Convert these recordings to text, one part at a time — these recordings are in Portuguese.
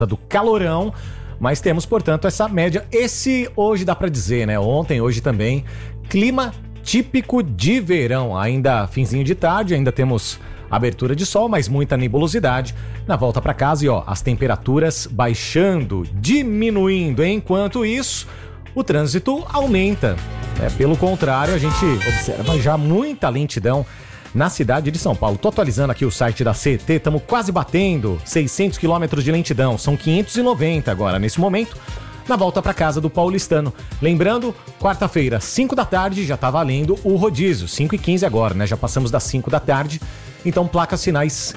do calorão, mas temos, portanto, essa média. Esse hoje dá pra dizer, né? Ontem, hoje também, clima típico de verão. Ainda finzinho de tarde, ainda temos abertura de sol, mas muita nebulosidade. Na volta pra casa e as temperaturas baixando, diminuindo. Enquanto isso, o trânsito aumenta. Pelo contrário, a gente observa já muita lentidão na cidade de São Paulo. Tô atualizando aqui o site da CET, estamos quase batendo 600 quilômetros de lentidão, são 590 agora, nesse momento, na volta para casa do paulistano. Lembrando, quarta-feira, 5 da tarde, já tá valendo o rodízio, 5h15 agora, né? Já passamos das 5 da tarde, então placas sinais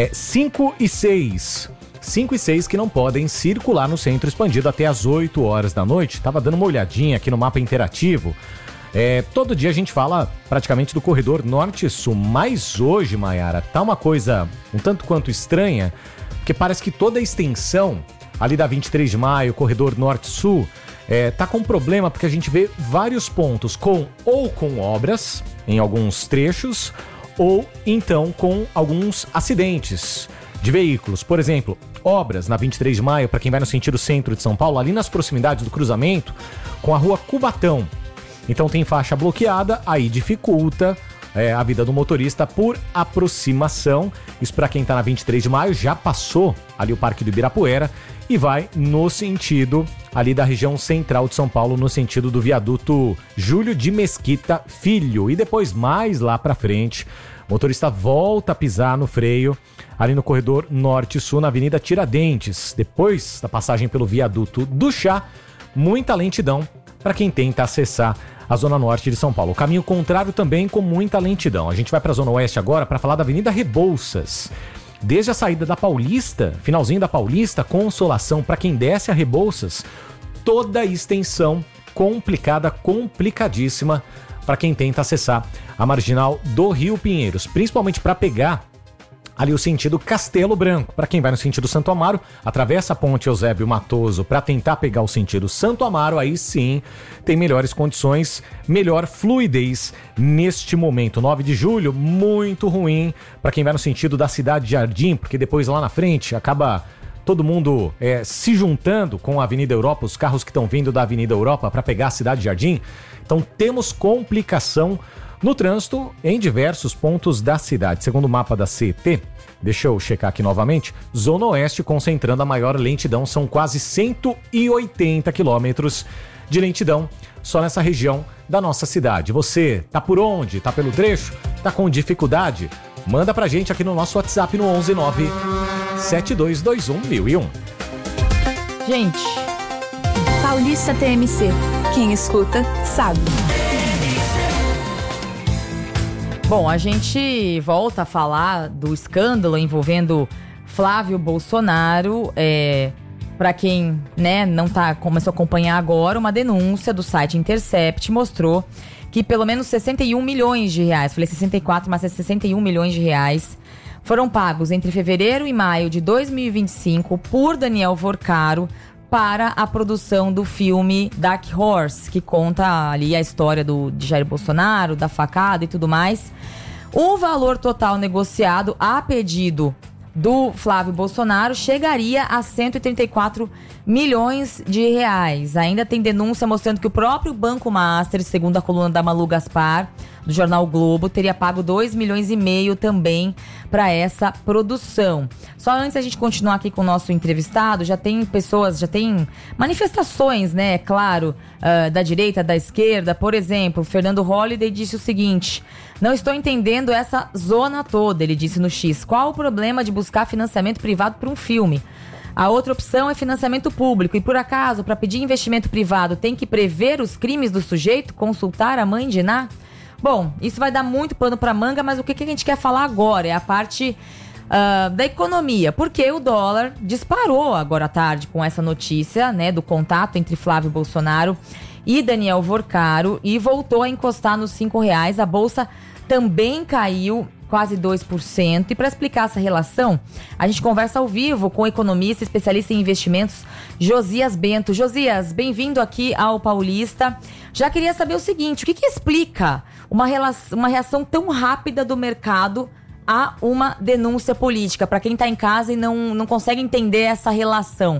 5 e 6. 5 e 6 que não podem circular no centro expandido até as 8 horas da noite. Tava dando uma olhadinha aqui no mapa interativo. Todo dia a gente fala praticamente do corredor norte-sul, mas hoje, Maiara, tá uma coisa um tanto quanto estranha, porque parece que toda a extensão ali da 23 de maio, corredor norte-sul, tá com problema, porque a gente vê vários pontos com obras em alguns trechos, ou então com alguns acidentes de veículos. Por exemplo, obras na 23 de maio, para quem vai no sentido centro de São Paulo, ali nas proximidades do cruzamento com a rua Cubatão. Então tem faixa bloqueada, aí dificulta a vida do motorista por aproximação. Isso para quem tá na 23 de maio, já passou ali o Parque do Ibirapuera e vai no sentido ali da região central de São Paulo, no sentido do viaduto Júlio de Mesquita Filho. E depois, mais lá para frente, o motorista volta a pisar no freio ali no corredor norte-sul, na Avenida Tiradentes. Depois da passagem pelo viaduto do Chá, muita lentidão para quem tenta acessar a Zona Norte de São Paulo. O caminho contrário também com muita lentidão. A gente vai para a Zona Oeste agora para falar da Avenida Rebouças. Desde a saída da Paulista, finalzinho da Paulista, Consolação, para quem desce a Rebouças, toda a extensão complicada, complicadíssima para quem tenta acessar a marginal do Rio Pinheiros, principalmente para pegar ali o sentido Castelo Branco. Para quem vai no sentido Santo Amaro, atravessa a ponte Eusébio Matoso para tentar pegar o sentido Santo Amaro, aí sim tem melhores condições, melhor fluidez neste momento. 9 de julho, muito ruim para quem vai no sentido da Cidade Jardim, porque depois lá na frente acaba todo mundo se juntando com a Avenida Europa, os carros que estão vindo da Avenida Europa para pegar a Cidade Jardim. Então temos complicação no trânsito em diversos pontos da cidade. Segundo o mapa da CET, deixa eu checar aqui novamente, Zona Oeste concentrando a maior lentidão, são quase 180 quilômetros de lentidão só nessa região da nossa cidade. Você tá por onde? Tá pelo trecho? Tá com dificuldade? Manda pra gente aqui no nosso WhatsApp no 11972211001. Gente, Paulista TMC, quem escuta sabe. Bom, a gente volta a falar do escândalo envolvendo Flávio Bolsonaro. Para quem não começou a acompanhar agora, uma denúncia do site Intercept mostrou que pelo menos 61 milhões de reais, falei 64, mas é 61 milhões de reais, foram pagos entre fevereiro e maio de 2025 por Daniel Vorcaro para a produção do filme Dark Horse, que conta ali a história de Jair Bolsonaro, da facada e tudo mais. O valor total negociado a pedido do Flávio Bolsonaro chegaria a 134 milhões de reais. Ainda tem denúncia mostrando que o próprio Banco Master, segundo a coluna da Malu Gaspar, do jornal Globo, teria pago 2,5 milhões também para essa produção. Só antes a gente continuar aqui com o nosso entrevistado, já tem manifestações, claro, da direita, da esquerda. Por exemplo, Fernando Holliday disse o seguinte: não estou entendendo essa zona toda, ele disse no X. Qual o problema de buscar financiamento privado para um filme? A outra opção é financiamento público. E por acaso, para pedir investimento privado, tem que prever os crimes do sujeito? Consultar a mãe de Ná? Bom, isso vai dar muito pano para manga, mas o que a gente quer falar agora é a parte da economia. Porque o dólar disparou agora à tarde com essa notícia, do contato entre Flávio Bolsonaro e Daniel Vorcaro e voltou a encostar nos R$5. A bolsa também caiu quase 2%. E para explicar essa relação, a gente conversa ao vivo com o economista especialista em investimentos, Josias Bento. Josias, bem-vindo aqui ao Paulista. Já queria saber o seguinte: o que explica uma reação tão rápida do mercado há uma denúncia política. Para quem está em casa e não consegue entender essa relação.